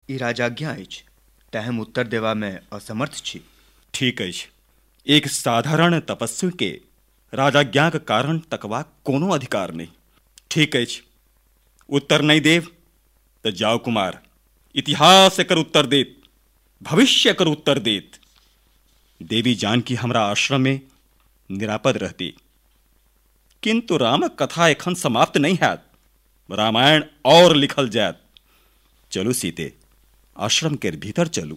ई राजाज्ञा अछि, तेँ हम उत्तर देवा में असमर्थ छी। ठीक अछि। एक साधारण तपस्वी के राजाज्ञाक कारण तकबाक कोनो अधिकार नहीं। ठीक अछि, उत्तर नहीं देव तो जाओ कुमार, इतिहास एकर उत्तर देत, भविष्य एकर उत्तर देत। देवी जानकी हमरा आश्रम में निरापद रहती, किंतु रामक कथा एखन समाप्त नहीं हैत। रामायण और लिखल जायत। चलू सीते, आश्रम के भीतर चलू।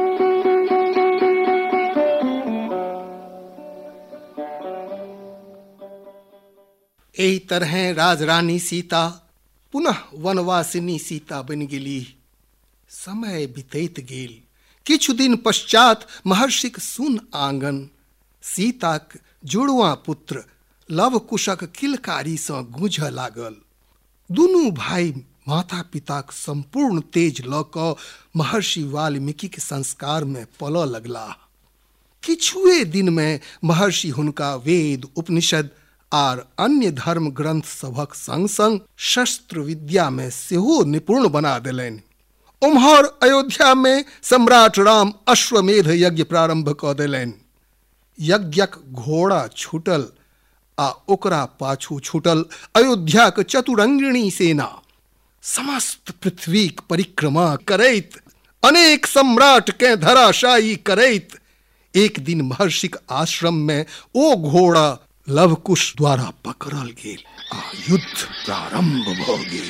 एही तरह राजरानी सीता पुनः वनवासिनी सीता बनि गेली। समय बीतैत गेल। किछु दिन पश्चात महर्षिक सुन आंगन सीताक जुड़वा पुत्र लवकुशक किलकारी सँ गूंजऽ लागल। दुनू भाई माता पिताक संपूर्ण तेज लऽ कऽ महर्षि वाल्मीकि के संस्कार में पलऽ लगलाह। किछुए दिन में महर्षि हुनका वेद, उपनिषद आर अन्य धर्म ग्रंथ सभक संग संग शस्त्र विद्या में सेहो निपुण बना देलनि। उम्हर अयोध्या में सम्राट राम अश्वमेध यज्ञ प्रारंभ कऽ देलनि। यज्ञक घोड़ा छूटल आ ओकरा पाछू छूटल अयोध्याक चतुरंगिणी सेना। समस्त पृथ्वीक परिक्रमा करैत, अनेक सम्राट के धराशायी करैत एक दिन महर्षिक आश्रम में ओ घोड़ा लवकुश द्वारा पकड़ल गेल आ युद्ध प्रारंभ भ गेल।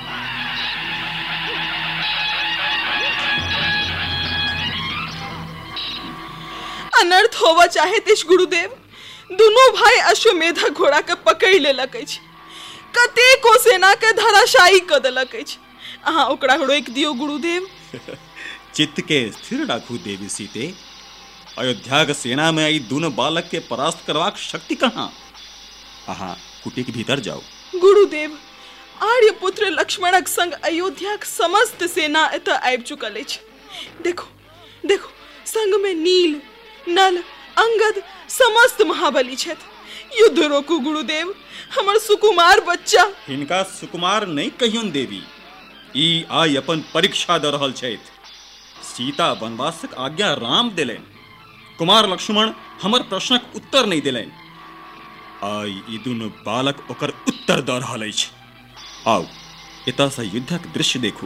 अनर्थ होवा चाहे तिश गुरुदेव। दोनों भाई अश्वमेध घोड़ा के पकड़ लेलक अछि, कतेको सेना के धराशायी क देलक अछि। अहाँ ओकरा रोकि दियौ गुरुदेव। चित्त के स्थिर राखू देवी सीते। अयोध्या के सेना में ई दोनों बालक के परास्त करबाक शक्ति कहाँ। अहाँ कुटी के भीतर जाओ। गुरुदेव, आर्यपुत्र लक्ष्मणक संग अयोध्याक समस्त सेना एतऽ आबि चुकल अछि। देखो देखो, संग में नील, नल, अंगद समस्त महाबली छथि। युद्ध रोकू गुरुदेव, हमर सुकुमार बच्चा। हिनका सुकुमार नहीं कहियौन देवी, ई आइ अपन परीक्षा दऽ रहल छथि। सीता वनवासक आज्ञा राम देलनि, कुमार लक्ष्मण हमर प्रश्नक उत्तर नहीं देलनि। आइ ई दुनू बालक ओकर उत्तर दऽ रहल अछि। आओ एतऽ सँ युद्धक दृश्य देखू।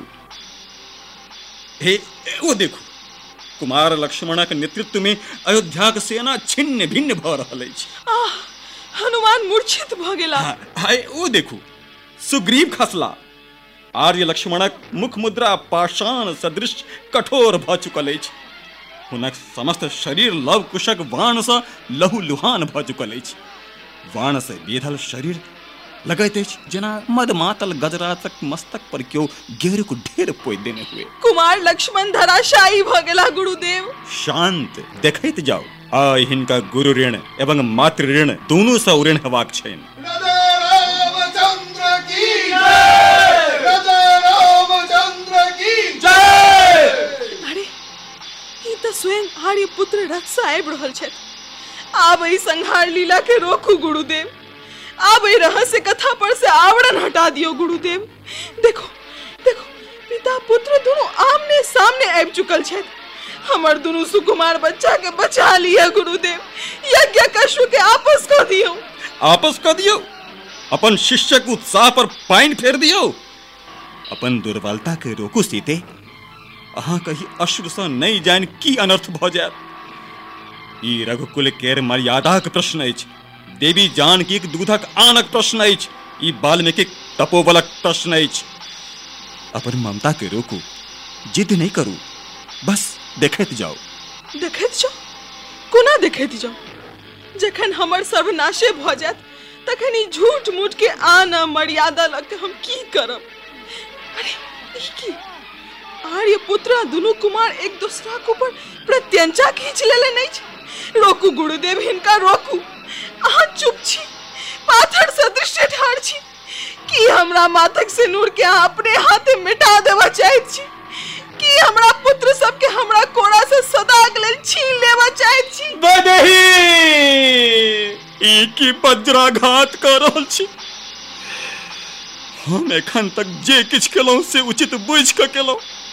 हे ओ देखू, कुमार लक्ष्मणक नेतृत्व में अयोध्याक सेना छिन्न भिन्न भऽ रहल अछि। हनुमान मूर्छित भऽ गेला। हाय ओ देखू, सुग्रीव खसला। आर्य लक्ष्मणक मुख मुद्रा पाषाण सदृश कठोर भऽ चुकल अछि। हुनक समस्त शरीर लव कुशक बाण सँ लहूलुहान भऽ चुकल अछि। बाण से बेधल शरीर लगैत अछि जेना मदमातल गजराजक मस्तक पर केओ गेरुक ढेर पोति देने हुए। कुमार लक्ष्मण धराशायी भऽ गेला गुरुदेव। शांत, देखैत जाओ। आइ हिनका गुरु ऋण एवं मातृ ऋण दोनों सँ ऋण हेबाक छनि। स्वयं आर्यपुत्र रथ से आबि रहल छथि। आब एहि संहार लीला के रोकू गुरुदेव। आब एहि रहस्य कथा पर से आवरण हटा दियो गुरुदेव। देखो देखो, पिता पुत्र दोनों आमने सामने आबि चुकल छथि। हमर दोनों सुकुमार बच्चा के बचा लिया गुरुदेव। यज्ञकश्व के आपस कऽ दियो। आपस कऽ दियो? अपन शिष्यक उत्साह पर पानि फेर दियो। अपन दुर्बलता के रोकू सीते। अहाँ कही अश्रु सँ नहीं जानि की अनर्थ भऽ जायत। ई रघुकुल केर मर्यादाक प्रश्न अछि। देवी जानकीक दूधक आनक प्रश्न अछि। ई वाल्मीकिक तपोबलक प्रश्न अछि। अपन ममता के रोकू, जिद नहीं करू, बस देखैत जाओ। देखैत जाओ? कोना देखैत जाओ? जखन हमर सर्वनाशे भऽ जायत तखन ई झूठ मूठ के आन मर्यादा लग हम की करब? अरे ई की? आर्यपुत्र दुनू कुमार एक दूसरा के ऊपर प्रत्यंचा खींच लेले नहीं छै। रोकू गुरुदेव, हिनका रोकू। अहाँ चुप छी, पाथर सदृश ठाढ़ छी। की हमरा माथक सिनूर के अहाँ अपने हाथे मिटा देवा चाहैत छी? की हमरा पुत्र सबके हमरा कोड़ा से सदाक लेल छीन लेवा चाहैत छी? बदही ई की वज्राघात कर रहल छी। हम एखन तक जे किछ केलहुँ से उचित बुझि कऽ केलहुँ।